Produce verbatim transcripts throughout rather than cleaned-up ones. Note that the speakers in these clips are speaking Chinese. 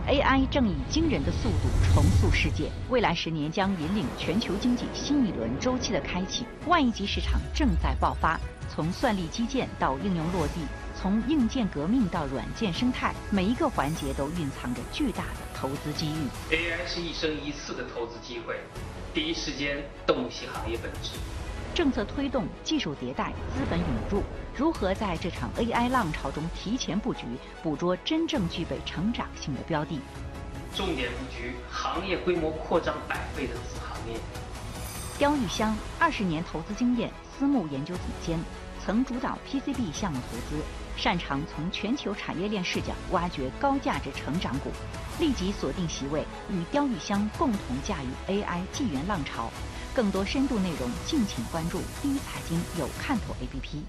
A I 正以惊人的速度重塑世界，未来十年将引领全球经济新一轮周期的开启。万亿级市场正在爆发，从算力基建到应用落地，从硬件革命到软件生态，每一个环节都蕴藏着巨大的投资机遇。 A I 是一生一次的投资机会，第一时间洞悉行业本质。 政策推动、技术迭代、资本涌入，如何在这场 A I 浪潮中提前布局，捕捉真正具备成长性的标的？ 重点布局行业规模扩张百倍的子行业。 刁玉香二十年投资经验，私募研究总监，曾主导 P C B 项目投资，擅长从全球产业链视角挖掘高价值成长股。立即锁定席位，与刁玉香共同驾驭 A I 纪元浪潮。更多深度内容，敬请关注第一财经有看头 A P P。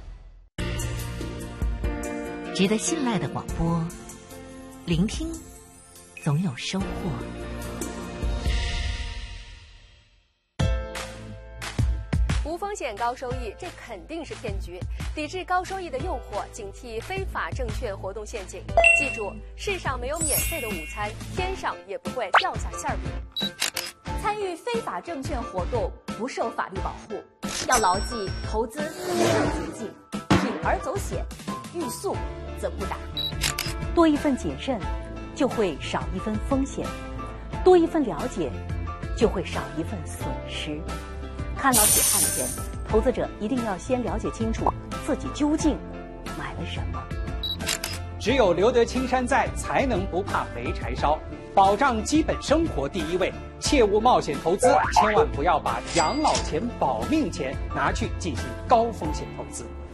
值得信赖的广播，聆听总有收获。 无风险高收益，这肯定是骗局。抵制高收益的诱惑，警惕非法证券活动陷阱。记住，世上没有免费的午餐，天上也不会掉下馅饼。 参与非法证券活动不受法律保护，要牢记投资没有捷径，铤而走险，欲速则不达。 多一份谨慎，就会少一分风险；多一份了解，就会少一份损失。看老铁看钱，投资者一定要先了解清楚自己究竟买了什么。 只有留得青山在，才能不怕没柴烧。保障基本生活第一位，切勿冒险投资，千万不要把养老钱、保命钱拿去进行高风险投资。